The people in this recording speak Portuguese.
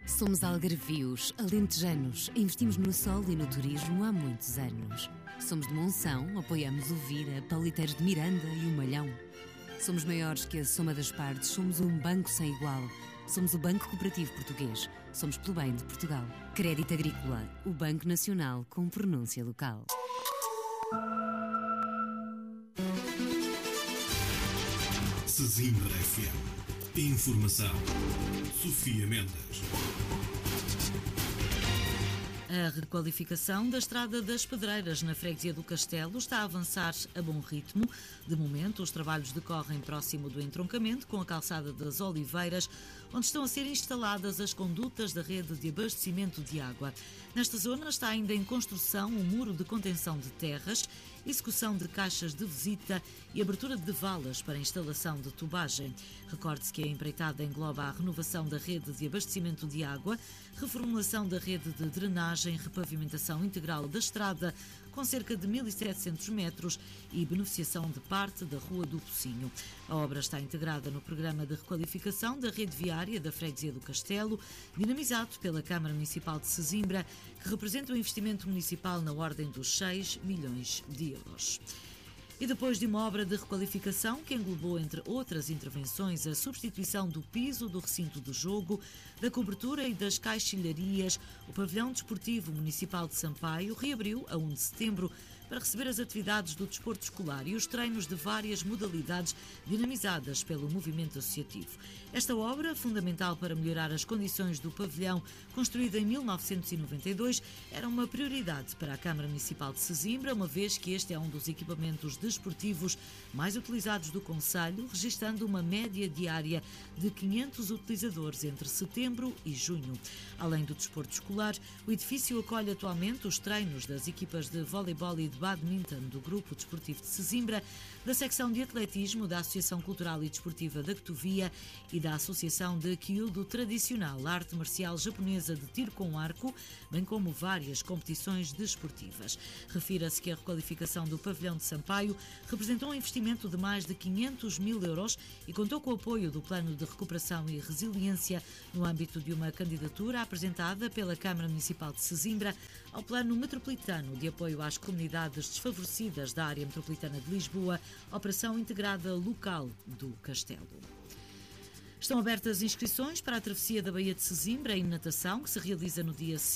Somos algarvios, alentejanos, investimos no sol e no turismo há muitos anos. Somos de Monção, apoiamos o Vira, Paliteiros de Miranda e o Malhão. Somos maiores que a soma das partes, somos um banco sem igual. Somos o Banco Cooperativo Português. Somos pelo bem de Portugal. Crédito Agrícola, o Banco Nacional com pronúncia local. Sesimbra FM. Informação. Sofia Mendes. A requalificação da Estrada das Pedreiras na freguesia do Castelo está a avançar a bom ritmo. De momento, os trabalhos decorrem próximo do entroncamento com a calçada das Oliveiras, onde estão a ser instaladas as condutas da rede de abastecimento de água. Nesta zona está ainda em construção um muro de contenção de terras, execução de caixas de visita e abertura de valas para a instalação de tubagem. Recorde-se que a empreitada engloba a renovação da rede de abastecimento de água, reformulação da rede de drenagem, repavimentação integral da estrada com cerca de 1.700 metros e beneficiação de parte da Rua do Pocinho. A obra está integrada no programa de requalificação da rede viária da freguesia do Castelo, dinamizado pela Câmara Municipal de Sesimbra, que representa um investimento municipal na ordem dos 6 milhões de euros. E depois de uma obra de requalificação que englobou, entre outras intervenções, a substituição do piso do recinto de jogo, da cobertura e das caixilharias, o pavilhão desportivo municipal de Sampaio reabriu a 1 de setembro para receber as atividades do desporto escolar e os treinos de várias modalidades dinamizadas pelo movimento associativo. Esta obra, fundamental para melhorar as condições do pavilhão, construída em 1992, era uma prioridade para a Câmara Municipal de Sesimbra, uma vez que este é um dos equipamentos desportivos mais utilizados do concelho, registando uma média diária de 500 utilizadores entre setembro e junho. Além do desporto escolar, o edifício acolhe atualmente os treinos das equipas de voleibol e de badminton do Grupo Desportivo de Sesimbra, da secção de atletismo da Associação Cultural e Desportiva da Cotovia e da Associação de Kyudo Tradicional, arte marcial japonesa de tiro com arco, bem como várias competições desportivas. Refira-se que a requalificação do pavilhão de Sampaio representou um investimento de mais de 500 mil euros e contou com o apoio do Plano de Recuperação e Resiliência no âmbito de uma candidatura apresentada pela Câmara Municipal de Sesimbra ao Plano Metropolitano de Apoio às Comunidades Desfavorecidas da Área Metropolitana de Lisboa, Operação Integrada Local do Castelo. Estão abertas inscrições para a travessia da Baía de Sesimbra em natação, que se realiza no dia